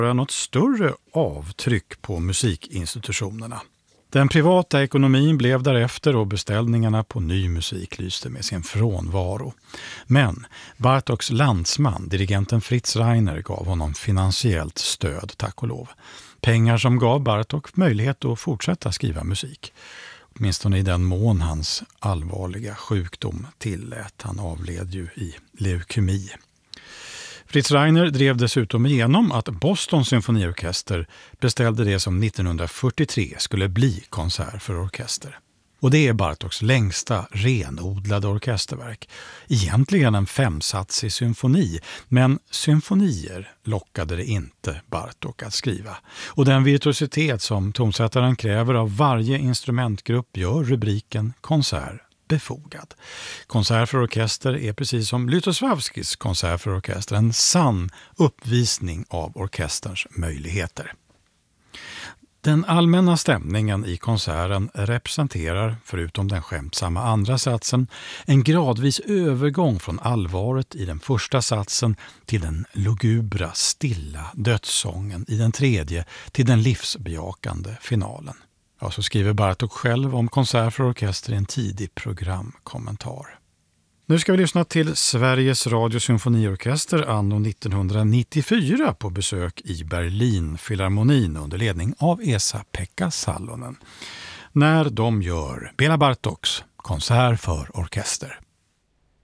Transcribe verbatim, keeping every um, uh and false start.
något större avtryck på musikinstitutionerna. Den privata ekonomin blev därefter och beställningarna på ny musik lyste med sin frånvaro. Men Bartoks landsman, dirigenten Fritz Reiner, gav honom finansiellt stöd, tack och lov. Pengar som gav Bartok möjlighet att fortsätta skriva musik. Åtminstone i den mån hans allvarliga sjukdom tillät. Han avled ju i leukemi. Fritz Reiner drev dessutom igenom att Boston symfoniorkester beställde det som nittonhundrafyrtiotre skulle bli konsert för orkester. Och det är Bartoks längsta renodlade orkesterverk. Egentligen en femsatsig symfoni, men symfonier lockade det inte Bartok att skriva. Och den virtuositet som tonsättaren kräver av varje instrumentgrupp gör rubriken konsert befogad. Konsert för orkester är precis som Lutosławskis konsert för orkester en sann uppvisning av orkesterns möjligheter. Den allmänna stämningen i konserten representerar, förutom den skämtsamma andra satsen, en gradvis övergång från allvaret i den första satsen till den lugubra, stilla dödssången i den tredje till den livsbejakande finalen. Ja, så skriver Bartok själv om konsert för orkester i en tidig programkommentar. Nu ska vi lyssna till Sveriges Radiosymfoniorkester anno nittonhundranittiofyra på besök i Berlinfilharmonin under ledning av Esa-Pekka Salonen. När de gör Bela Bartoks konsert för orkester.